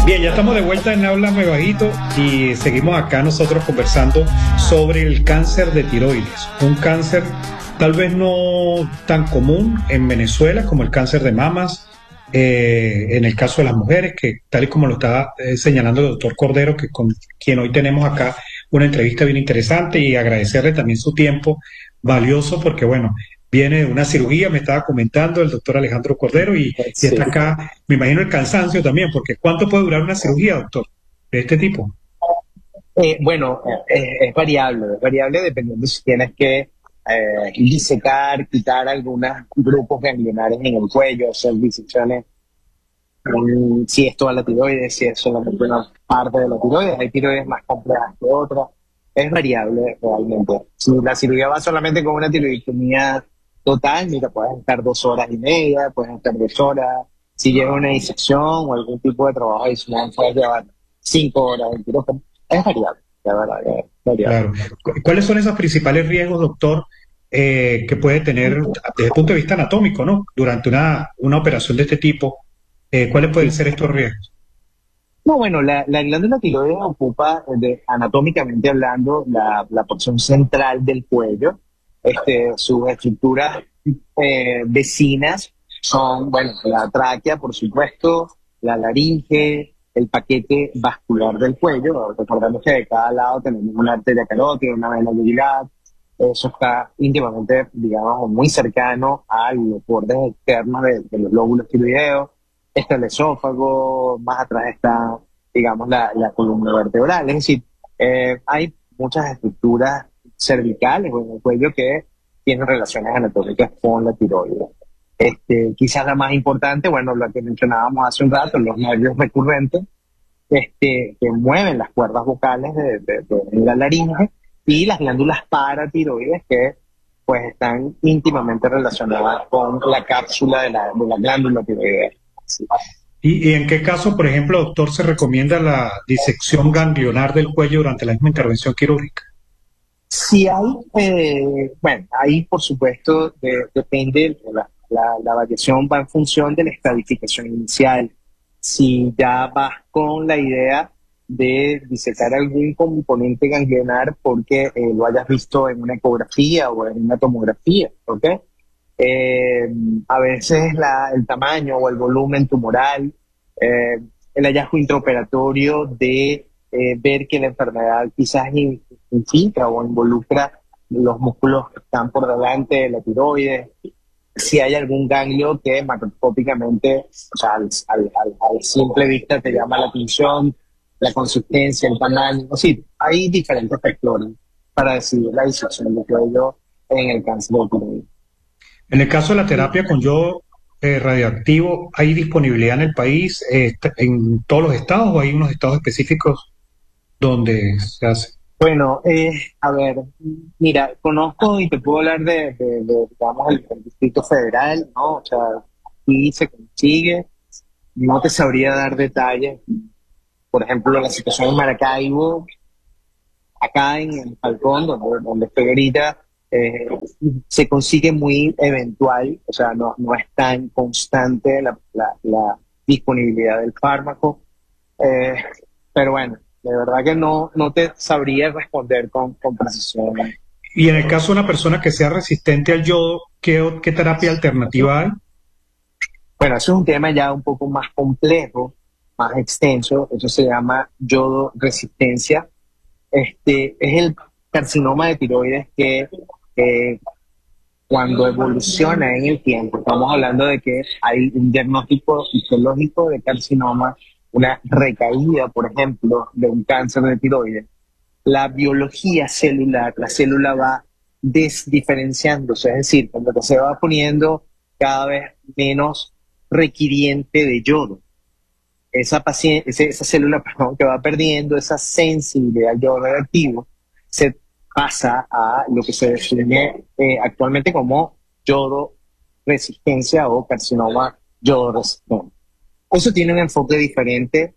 Bien, ya estamos de vuelta en Háblame Bajito y seguimos acá nosotros conversando sobre el cáncer de tiroides, un cáncer tal vez no tan común en Venezuela como el cáncer de mamas, en el caso de las mujeres, que tal y como lo está señalando el doctor Cordero, que con quien hoy tenemos acá una entrevista bien interesante, y agradecerle también su tiempo valioso porque, bueno, viene de una cirugía, me estaba comentando el doctor Alejandro Cordero, y Sí. está acá, me imagino el cansancio también, porque ¿cuánto puede durar una cirugía, doctor, de este tipo? Bueno, es variable dependiendo si tienes que disecar, quitar algunos grupos ganglionares en el cuello, hacer disecciones, si es toda la tiroides, si es solamente una parte de la tiroides, hay tiroides más complejas que otras, es variable realmente. Si la cirugía va solamente con una tiroidectomía total, mira, puedes estar 2 horas y media, puedes estar 2 horas, si lleva una disección o algún tipo de trabajo adicional, puedes llevar 5 horas en quirófano, es variable, la verdad, es variable. Claro. ¿Cuáles son esos principales riesgos, doctor, que puede tener desde el punto de vista anatómico, ¿no? Durante una operación de este tipo, ¿cuáles pueden Sí. ser estos riesgos? No, bueno, la glándula tiroides ocupa, anatómicamente hablando, la porción central del cuello. Sus estructuras vecinas son, bueno, la tráquea, por supuesto, la laringe, el paquete vascular del cuello. Recordemos que de cada lado tenemos una arteria carótida, una vena yugular. Eso está íntimamente, digamos, muy cercano a los bordes externos de los lóbulos tiroideos. Está el esófago, más atrás está, digamos, la columna vertebral. Es decir, hay muchas estructuras cervicales o en el cuello que tienen relaciones anatómicas con la tiroides. Quizás la más importante, bueno, la que mencionábamos hace un rato, los nervios recurrentes, que mueven las cuerdas vocales de la laringe, y las glándulas paratiroides que pues están íntimamente relacionadas con la cápsula de la glándula tiroidea. Sí. ¿Y en qué caso, por ejemplo, doctor, se recomienda la disección ganglionar del cuello durante la misma intervención quirúrgica? Si hay, bueno, ahí por supuesto depende, la variación va en función de la estadificación inicial. Si ya vas con la idea de disecar algún componente ganglionar porque lo hayas visto en una ecografía o en una tomografía, ¿ok? Eh, a veces el tamaño o el volumen tumoral, eh, el hallazgo intraoperatorio de ver que la enfermedad quizás infiltra o involucra los músculos que están por delante de la tiroides, si hay algún ganglio que macroscópicamente, o sea, al simple vista te llama la atención, la consistencia, el tamaño, sí, hay diferentes factores para decidir la disección de cuello en el cáncer de tiroides. En el caso de la terapia con yodo radioactivo, ¿hay disponibilidad en el país, en todos los estados, o hay unos estados específicos donde se hace? Bueno, a ver, mira, conozco y te puedo hablar digamos, el Distrito Federal, ¿no? O sea, aquí se consigue, no te sabría dar detalles. Por ejemplo, la situación en Maracaibo, acá en el Falcón, donde estoy ahorita, eh, se consigue muy eventual, o sea, no es tan constante la disponibilidad del fármaco. Eh, pero bueno, de verdad que no te sabría responder con precisión. Y en el caso de una persona que sea resistente al yodo, ¿qué terapia alternativa hay? Bueno, eso es un tema ya un poco más complejo, más extenso. Eso se llama yodo resistencia. Es el carcinoma de tiroides que eh, cuando evoluciona en el tiempo, estamos hablando de que hay un diagnóstico histológico de carcinoma, una recaída, por ejemplo, de un cáncer de tiroides. La biología celular, la célula va desdiferenciándose, es decir, cuando se va poniendo cada vez menos requiriente de yodo. Esa célula, perdón, que va perdiendo esa sensibilidad al yodo radioactivo, se pasa a lo que se define actualmente como yodo resistencia o carcinoma yodo resistente. Eso tiene un enfoque diferente.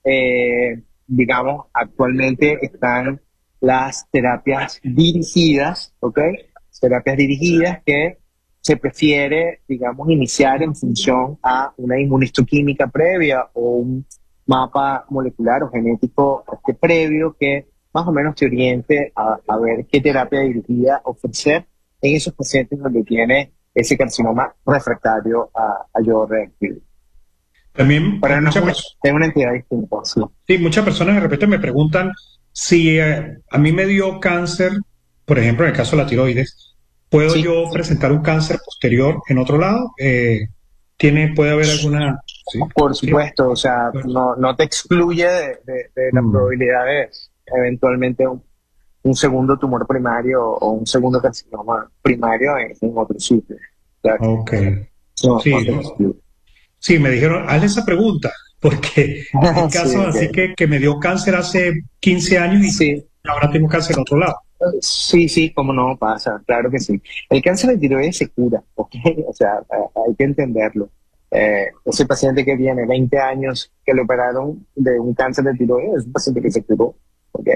Digamos, actualmente están las terapias dirigidas, ¿ok? Terapias dirigidas que se prefiere, digamos, iniciar en función a una inmunistoquímica previa o mapa molecular o genético previo que más o menos te oriente a ver qué terapia dirigida ofrecer en esos pacientes donde tiene ese carcinoma refractario a yodo reactivo. También Pero no es muchas personas, es una entidad distinta, sí. sí, muchas personas de repente me preguntan si a mí me dio cáncer, por ejemplo, en el caso de la tiroides, ¿puedo Sí, yo presentar un cáncer posterior en otro lado? ¿Puede haber alguna? Sí, por sí. supuesto, o sea, Bueno, no te excluye de la mm, probabilidad de eventualmente un segundo tumor primario o un segundo carcinoma primario en otro sitio. O sea, ok. no Sí, te excluye. sí, me dijeron, hazle esa pregunta, porque hay Sí, casos así ok. que me dio cáncer hace 15 años y Sí, ahora tengo cáncer en otro lado. sí, sí, cómo no pasa, claro que sí. El cáncer de tiroides se cura, ¿ok? O sea, hay que entenderlo. Ese paciente que tiene 20 años que le operaron de un cáncer de tiroides es un paciente que se curó, ¿ok?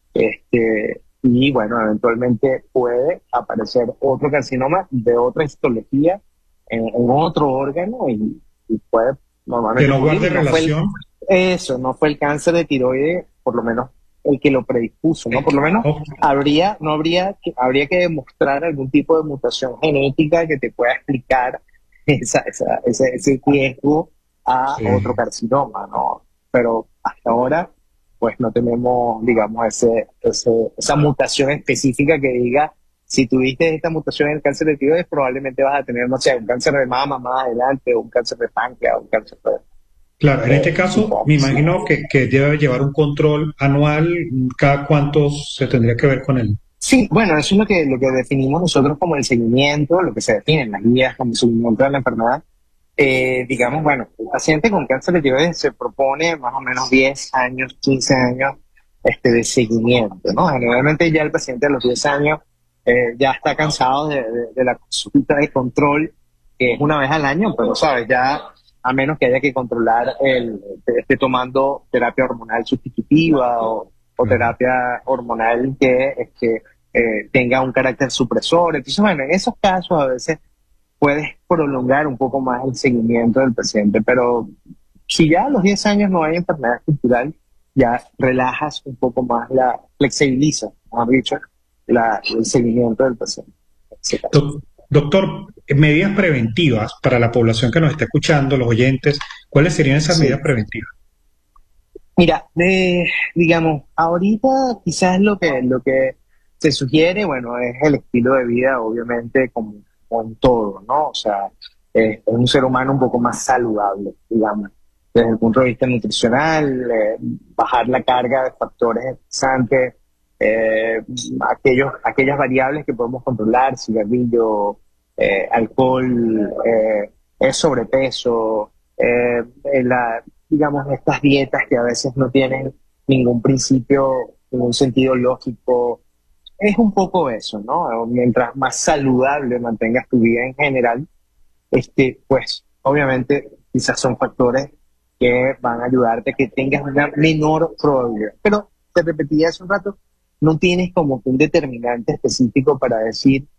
Y bueno, eventualmente puede aparecer otro carcinoma de otra histología en otro órgano y puede Que normalmente no ocurrir. guarde Y no fue relación. no fue el cáncer de tiroides, por lo menos el que lo predispuso, ¿no? Por lo menos Ok, no habría que demostrar algún tipo de mutación genética que te pueda explicar ese riesgo a otro sí. carcinoma, ¿no? Pero hasta ahora, pues no tenemos, digamos, esa mutación específica que diga, si tuviste esta mutación en el cáncer de tiroides, probablemente vas a tener, no sé, un cáncer de mama más adelante, o un cáncer de páncreas, o un cáncer Claro, en este de caso me colon, sí. imagino que debe llevar un control anual, cada cuánto se tendría que ver con él. Sí, bueno, eso es lo que definimos nosotros como el seguimiento, lo que se define en las guías como seguimiento de la enfermedad. Digamos, bueno, el paciente con cáncer de tiroides se propone más o menos 10 años, 15 años de seguimiento, ¿no? Generalmente ya el paciente a los 10 años ya está cansado de la consulta de control, que es una vez al año, pero, ¿sabes? Ya a menos que haya que controlar esté tomando terapia hormonal sustitutiva o Claro. terapia hormonal que tenga un carácter supresor. Entonces, bueno, en esos casos a veces puedes prolongar un poco más el seguimiento del paciente, pero si ya a los 10 años no hay enfermedad estructural, ya relajas un poco más, flexibilizas, mejor dicho, el seguimiento del paciente. En ese caso. Doctor, medidas preventivas para la población que nos está escuchando, los oyentes, ¿cuáles serían esas medidas Sí. preventivas? Mira, digamos, ahorita quizás lo que se sugiere, bueno, es el estilo de vida, obviamente, como en todo, ¿no? O sea, es un ser humano un poco más saludable, digamos, desde el punto de vista nutricional, bajar la carga de factores estresantes, eh, aquellas variables que podemos controlar, cigarrillo, alcohol, sobrepeso, digamos, estas dietas que a veces no tienen ningún principio, ningún sentido lógico. Es un poco eso, ¿no? Mientras más saludable mantengas tu vida en general, pues obviamente quizás son factores que van a ayudarte a que tengas una menor probabilidad. Pero te repetía hace un rato, no tienes como que un determinante específico para decir